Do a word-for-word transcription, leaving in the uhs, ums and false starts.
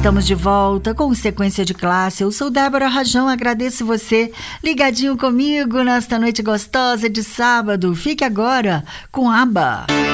Estamos de volta com Sequência de Classe. Eu sou Débora Rajão, agradeço você ligadinho comigo nesta noite gostosa de sábado. Fique agora com ABBA.